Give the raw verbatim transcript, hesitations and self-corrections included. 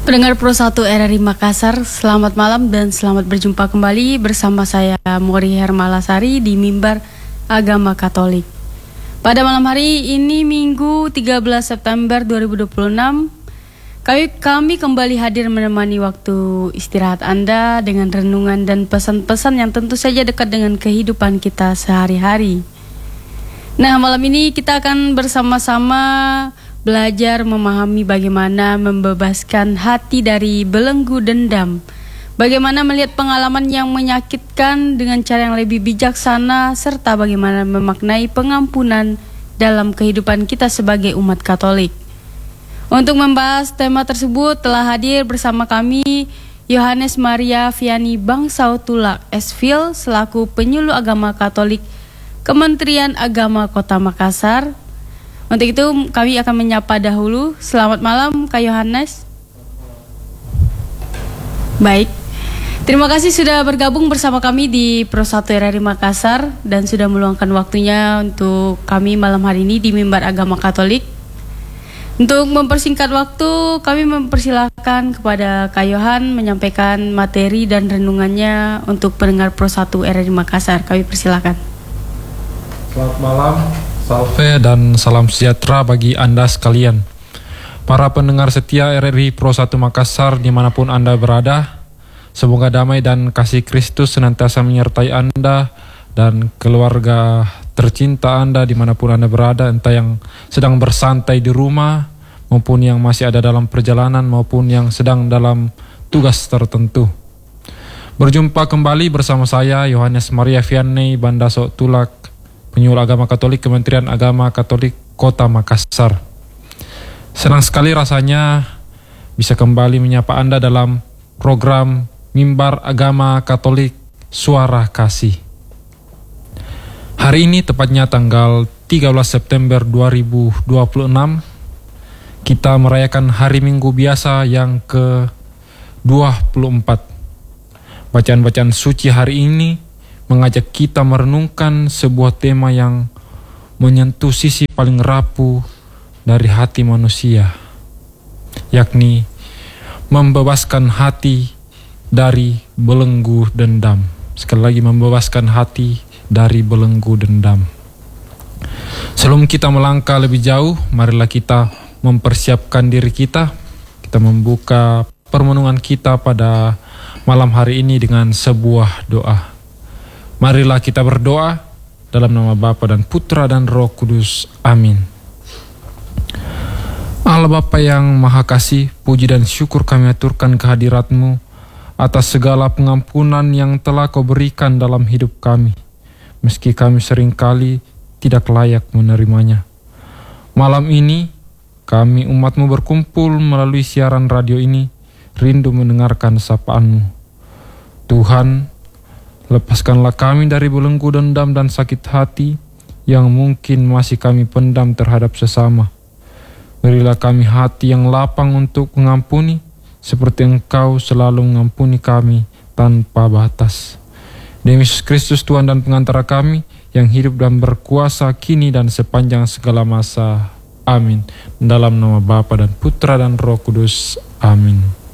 Pendengar Pro satu R R I Makassar, selamat malam dan selamat berjumpa kembali bersama saya Mori Hermalasari di Mimbar Agama Katolik. Pada malam hari ini Minggu tiga belas September dua ribu dua puluh enam, kami, kami kembali hadir menemani waktu istirahat Anda dengan renungan dan pesan-pesan yang tentu saja dekat dengan kehidupan kita sehari-hari. Nah, malam ini kita akan bersama-sama belajar memahami bagaimana membebaskan hati dari belenggu dendam. Bagaimana melihat pengalaman yang menyakitkan dengan cara yang lebih bijaksana, serta bagaimana memaknai pengampunan dalam kehidupan kita sebagai umat Katolik. Untuk membahas tema tersebut telah hadir bersama kami Yohanes Maria Viani Bangsau Tulak Esfil selaku penyuluh agama Katolik Kementerian Agama Kota Makassar. Untuk itu kami akan menyapa dahulu. Selamat malam Kak Yohanes. Baik, terima kasih sudah bergabung bersama kami di Pro satu R R I Makassar dan sudah meluangkan waktunya untuk kami malam hari ini di Mimbar Agama Katolik. Untuk mempersingkat waktu, kami mempersilahkan kepada Kak Yohan menyampaikan materi dan renungannya untuk pendengar Pro satu R R I Makassar. Kami persilahkan. Selamat malam. Salve dan salam sejahtera bagi Anda sekalian. Para pendengar setia R R I Pro satu Makassar dimanapun Anda berada, semoga damai dan kasih Kristus senantiasa menyertai Anda dan keluarga tercinta Anda dimanapun Anda berada, entah yang sedang bersantai di rumah maupun yang masih ada dalam perjalanan maupun yang sedang dalam tugas tertentu. Berjumpa kembali bersama saya Yohanes Maria Vianney Bangsau Tulak, penyuluh agama Katolik Kementerian Agama Katolik Kota Makassar. Senang sekali rasanya bisa kembali menyapa Anda dalam program Mimbar Agama Katolik Suara Kasih. Hari ini tepatnya tanggal tiga belas September dua ribu dua puluh enam, kita merayakan hari Minggu biasa yang ke dua puluh empat. Bacaan-bacaan suci hari ini mengajak kita merenungkan sebuah tema yang menyentuh sisi paling rapuh dari hati manusia, yakni membebaskan hati dari belenggu dendam. Sekali lagi, membebaskan hati dari belenggu dendam. Sebelum kita melangkah lebih jauh, marilah kita mempersiapkan diri kita. Kita membuka permenungan kita pada malam hari ini dengan sebuah doa. Marilah kita berdoa dalam nama Bapa dan Putra dan Roh Kudus. Amin. Allah Bapa yang Maha Kasih, puji dan syukur kami aturkan kehadirat-Mu atas segala pengampunan yang telah Kau berikan dalam hidup kami, meski kami seringkali tidak layak menerimanya. Malam ini kami umat-Mu berkumpul melalui siaran radio ini, rindu mendengarkan sapaan-Mu. Tuhan, lepaskanlah kami dari belenggu dendam dan sakit hati yang mungkin masih kami pendam terhadap sesama. Berilah kami hati yang lapang untuk mengampuni, seperti Engkau selalu mengampuni kami tanpa batas. Demi Yesus Kristus Tuhan dan pengantara kami, yang hidup dan berkuasa kini dan sepanjang segala masa. Amin. Dalam nama Bapa dan Putra dan Roh Kudus. Amin.